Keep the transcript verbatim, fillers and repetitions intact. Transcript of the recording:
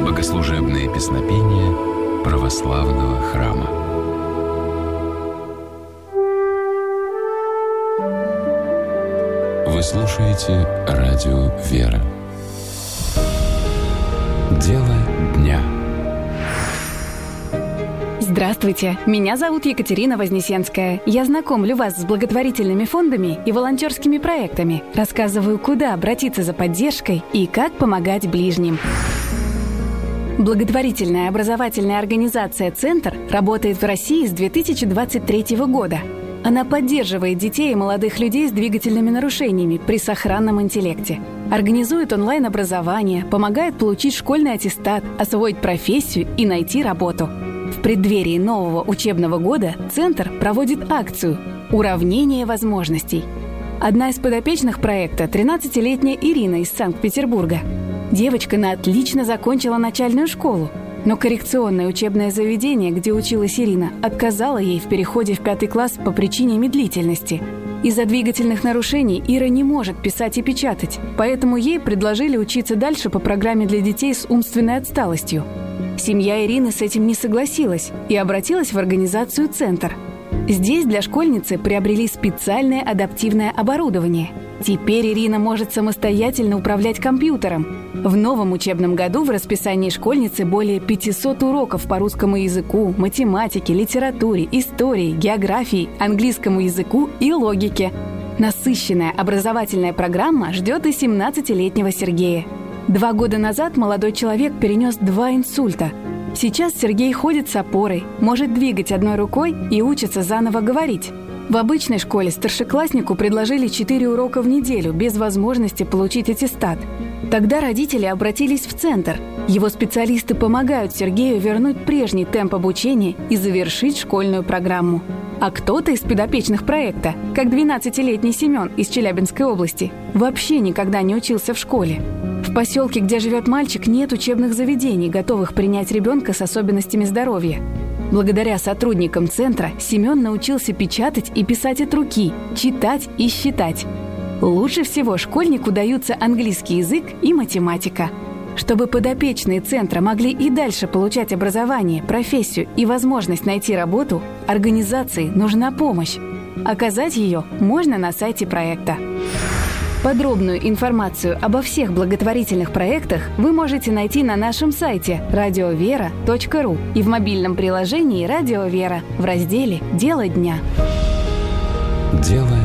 Богослужебные песнопения православного храма. Вы слушаете радио «Вера». Дело дня. Здравствуйте, меня зовут Екатерина Вознесенская. Я знакомлю вас с благотворительными фондами и волонтерскими проектами, рассказываю, куда обратиться за поддержкой и как помогать ближним. Благотворительная образовательная организация «Центр» работает в России с две тысячи двадцать третьего года. Она поддерживает детей и молодых людей с двигательными нарушениями при сохранном интеллекте. Организует онлайн-образование, помогает получить школьный аттестат, освоить профессию и найти работу. В преддверии нового учебного года Центр проводит акцию «Уравнение возможностей». Одна из подопечных проекта – тринадцатилетняя Ирина из Санкт-Петербурга. Девочка на отлично закончила начальную школу, но коррекционное учебное заведение, где училась Ирина, отказало ей в переходе в пятый класс по причине медлительности. Из-за двигательных нарушений Ира не может писать и печатать, поэтому ей предложили учиться дальше по программе для детей с умственной отсталостью. Семья Ирины с этим не согласилась и обратилась в организацию «Центр». Здесь для школьницы приобрели специальное адаптивное оборудование. Теперь Ирина может самостоятельно управлять компьютером. В новом учебном году в расписании школьницы более пятьсот уроков по русскому языку, математике, литературе, истории, географии, английскому языку и логике. Насыщенная образовательная программа ждет и семнадцатилетнего Сергея. Два года назад молодой человек перенес два инсульта. Сейчас Сергей ходит с опорой, может двигать одной рукой и учится заново говорить. В обычной школе старшекласснику предложили четыре урока в неделю без возможности получить аттестат. Тогда родители обратились в Центр. Его специалисты помогают Сергею вернуть прежний темп обучения и завершить школьную программу. А кто-то из подопечных проекта, как двенадцатилетний Семен из Челябинской области, вообще никогда не учился в школе. В поселке, где живет мальчик, нет учебных заведений, готовых принять ребенка с особенностями здоровья. Благодаря сотрудникам Центра Семен научился печатать и писать от руки, читать и считать. Лучше всего школьнику даются английский язык и математика. Чтобы подопечные Центра могли и дальше получать образование, профессию и возможность найти работу, организации нужна помощь. Оказать ее можно на сайте проекта. Подробную информацию обо всех благотворительных проектах вы можете найти на нашем сайте радиовера точка ру и в мобильном приложении «Радио Вера» в разделе «Дело дня». Дело